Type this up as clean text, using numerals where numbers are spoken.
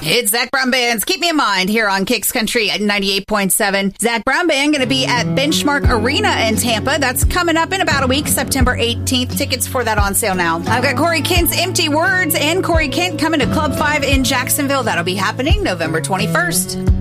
It's Zac Brown Band's Keep Me in Mind here on Kicks Country at 98.7. Zac Brown Band going to be at Benchmark Arena in Tampa. That's coming up in about a week, September 18th. Tickets for that on sale now. I've got Corey Kent's Empty Words and Corey Kent coming to Club 5 in Jacksonville. That'll be happening November 21st.